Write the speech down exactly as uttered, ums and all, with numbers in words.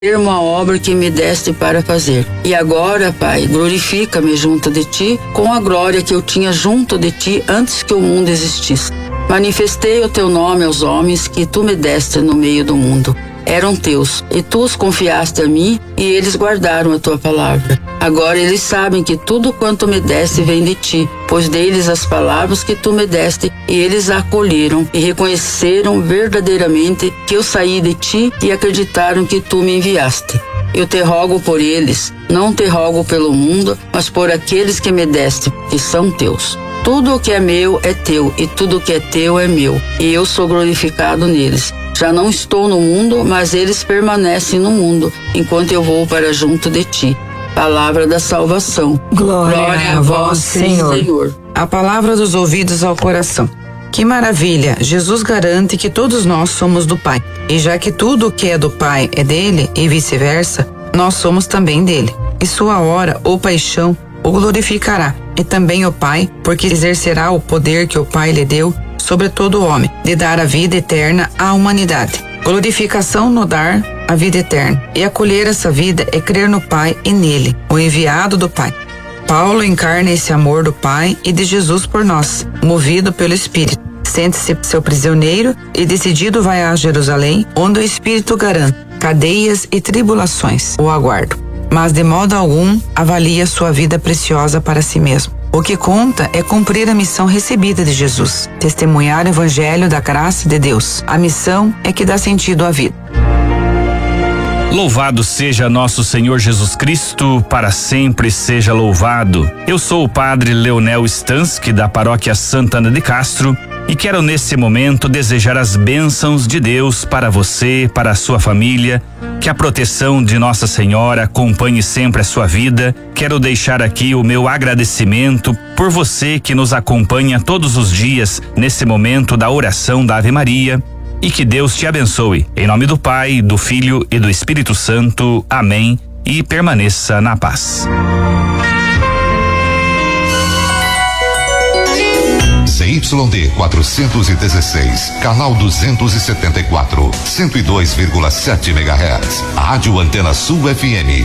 uma obra que me deste para fazer. E agora, Pai, glorifica-me junto de ti, com a glória que eu tinha junto de ti antes que o mundo existisse. Manifestei o teu nome aos homens que tu me deste no meio do mundo. Eram teus, e tu os confiaste a mim, e eles guardaram a tua palavra. Agora eles sabem que tudo quanto me deste vem de ti, pois deles as palavras que tu me deste, e eles a acolheram e reconheceram verdadeiramente que eu saí de ti e acreditaram que tu me enviaste. Eu te rogo por eles, não te rogo pelo mundo, mas por aqueles que me deste, que são teus. Tudo o que é meu é teu, e tudo o que é teu é meu, e eu sou glorificado neles. Já não estou no mundo, mas eles permanecem no mundo, enquanto eu vou para junto de ti. Palavra da salvação. Glória, Glória a vós, Senhor. Senhor. A palavra dos ouvidos ao coração. Que maravilha! Jesus garante que todos nós somos do Pai. E já que tudo o que é do Pai é dele, e vice-versa, nós somos também dele. E sua hora ou paixão o glorificará. E também o Pai, porque exercerá o poder que o Pai lhe deu sobre todo o homem, de dar a vida eterna à humanidade. Glorificação no dar a vida eterna. E acolher essa vida é crer no Pai e nele, o enviado do Pai. Paulo encarna esse amor do Pai e de Jesus por nós, movido pelo Espírito. Sente-se seu prisioneiro e decidido vai a Jerusalém, onde o Espírito garante cadeias e tribulações o aguardam. Mas de modo algum avalia sua vida preciosa para si mesmo. O que conta é cumprir a missão recebida de Jesus, testemunhar o evangelho da graça de Deus. A missão é que dá sentido à vida. Louvado seja nosso Senhor Jesus Cristo, para sempre seja louvado. Eu sou o padre Leonel Stansky, da paróquia Santana de Castro, e quero nesse momento desejar as bênçãos de Deus para você, para a sua família, que a proteção de Nossa Senhora acompanhe sempre a sua vida. Quero deixar aqui o meu agradecimento por você que nos acompanha todos os dias nesse momento da oração da Ave Maria, e que Deus te abençoe. Em nome do Pai, do Filho e do Espírito Santo. Amém. E permaneça na paz. C Y D quatrocentos e dezesseis, canal duzentos e setenta e quatro, cento e dois vírgula sete megahertz. Rádio Antena Sul F M.